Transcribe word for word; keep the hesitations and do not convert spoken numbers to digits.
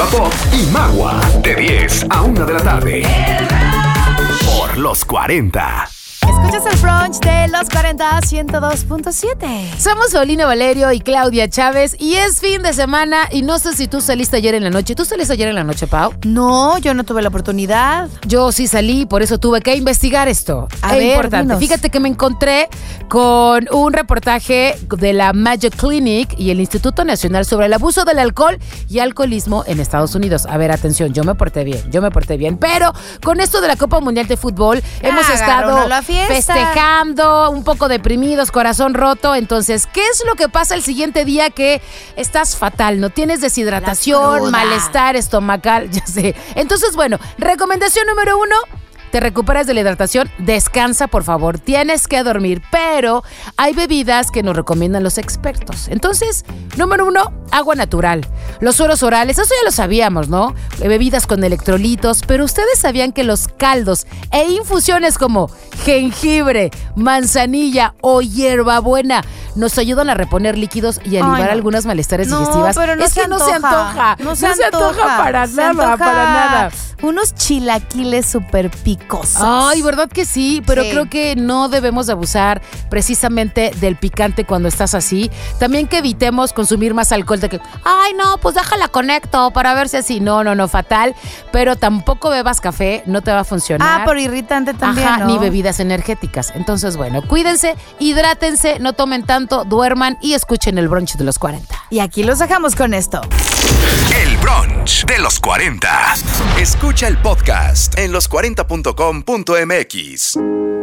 Diva Pop y Magua. De diez a una de la tarde. Por los cuarenta. Escuchas el brunch de los cuarenta, ciento dos punto siete. Somos Paulina Valerio y Claudia Chávez y es fin de semana y no sé si tú saliste ayer en la noche. ¿Tú saliste ayer en la noche, Pau? No, yo no tuve la oportunidad. Yo sí salí, por eso tuve que investigar esto. A es ver, importante. dinos. Fíjate que me encontré con un reportaje de la Mayo Clinic y el Instituto Nacional sobre el abuso del alcohol y alcoholismo en Estados Unidos. A ver, atención, yo me porté bien, yo me porté bien, pero con esto de la Copa Mundial de Fútbol hemos Agarraron estado a la fiesta. festejando, un poco deprimidos, corazón roto. Entonces, ¿qué es lo que pasa el siguiente día que estás fatal? No tienes deshidratación, malestar estomacal, ya sé. Entonces, bueno, recomendación número uno. Te recuperas de la hidratación, descansa por favor, tienes que dormir, pero hay bebidas que nos recomiendan los expertos. Entonces, número uno, agua natural. Los sueros orales, eso ya lo sabíamos, ¿no? Bebidas con electrolitos, pero ustedes sabían que los caldos e infusiones como jengibre, manzanilla o hierbabuena nos ayudan a reponer líquidos y a aliviar Ay, no. algunas malestares No, digestivas. pero no es se que no se antoja. antoja, No se se antoja antoja. para Se nada, antoja para nada. Unos chilaquiles súper picosos. Ay, ¿verdad que sí? Pero Sí. creo que no debemos abusar precisamente del picante cuando estás así. También que evitemos consumir más alcohol de que, ay, no, pues déjala conecto para ver si así. No, no, no, fatal. Pero tampoco bebas café, no te va a funcionar. Ah, por irritante también, Ajá, ¿no? ni bebidas energéticas. Entonces, bueno, cuídense, hidrátense, no tomen tanto, duerman y escuchen el brunch de los cuarenta. Y aquí los dejamos con esto. El brunch de los cuarenta. Escucha el podcast en los cuarenta punto com punto m x.